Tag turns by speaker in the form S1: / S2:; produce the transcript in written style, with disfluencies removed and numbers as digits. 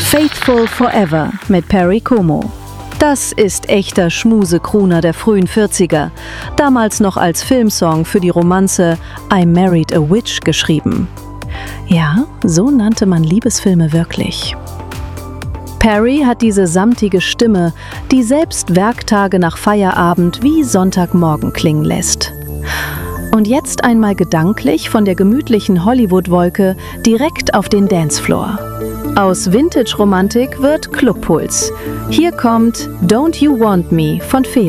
S1: Faithful Forever mit Perry Como. Das ist echter Schmuse-Crooner der frühen 40er, damals noch als Filmsong für die Romanze I Married a Witch geschrieben. Ja, so nannte man Liebesfilme wirklich. Perry hat diese samtige Stimme, die selbst Werktage nach Feierabend wie Sonntagmorgen klingen lässt. Und jetzt einmal gedanklich von der gemütlichen Hollywood-Wolke direkt auf den Dancefloor. Aus Vintage-Romantik wird Clubpuls. Hier kommt Don't You Want Me von Felix.